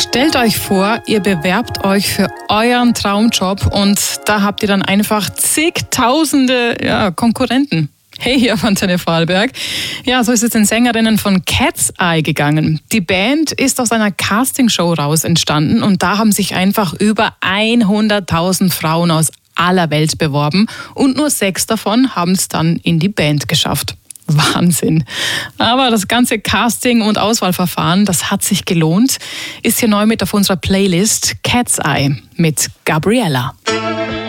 Stellt euch vor, ihr bewerbt euch für euren Traumjob und da habt ihr dann einfach zigtausende Konkurrenten. Hey, hier von Antenne Vorarlberg. Ja, so ist es den Sängerinnen von Cat's Eye gegangen. Die Band ist aus einer Castingshow raus entstanden und da haben sich einfach über 100.000 Frauen aus aller Welt beworben und nur 6 davon haben es dann in die Band geschafft. Wahnsinn. Aber das ganze Casting- und Auswahlverfahren, das hat sich gelohnt, ist hier neu mit auf unserer Playlist Cat's Eye mit Gabriella.